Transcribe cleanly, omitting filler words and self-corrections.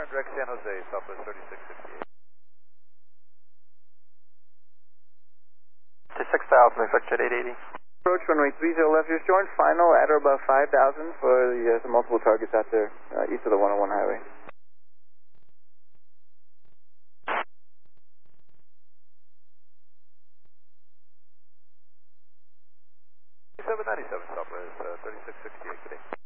Direct San Jose, Southwest 3658. To 6,000, expect jet 880. Approach runway 30 left, just joined. Final at or above 5,000 for the multiple targets out there east of the 101 highway. 797 Southwest 3668, good day.